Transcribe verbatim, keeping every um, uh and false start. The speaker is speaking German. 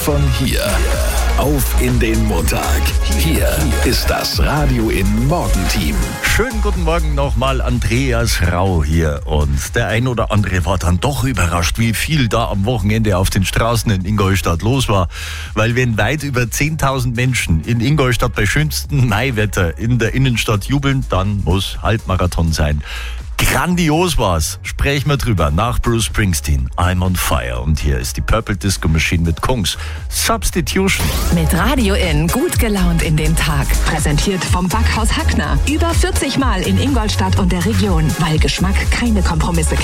von hier. Auf in den Montag. Hier ist das Radio in Morgenteam. Schönen guten Morgen nochmal, Andreas Rau hier. Und der ein oder andere war dann doch überrascht, wie viel da am Wochenende auf den Straßen in Ingolstadt los war. Weil wenn weit über zehntausend Menschen in Ingolstadt bei schönstem Maiwetter in der Innenstadt jubeln, dann muss Halbmarathon sein. Grandios war's. Sprechen wir drüber nach Bruce Springsteen, I'm on Fire. Und hier ist die Purple Disco Machine mit Kungs Substitution. Mit Radio In gut gelaunt in den Tag. Präsentiert vom Backhaus Hackner. Über vierzig Mal in Ingolstadt und der Region, weil Geschmack keine Kompromisse kennt.